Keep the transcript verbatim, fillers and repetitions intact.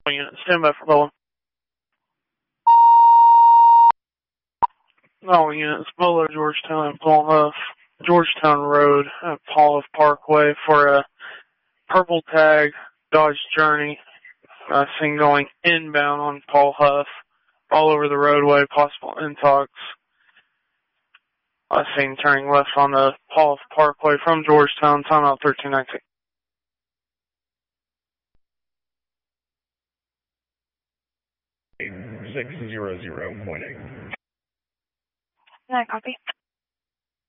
Unit, stand by for Bella. All units, Bella, Georgetown, and Paul Huff, Georgetown Road at Paul Huff Parkway for a purple tag Dodge Journey. Uh, seen going inbound on Paul Huff, all over the roadway, possible intox. I seen turning left on the Paul Huff Parkway from Georgetown, timeout thirteen nineteen. six zero zero point eight. Yeah, copy.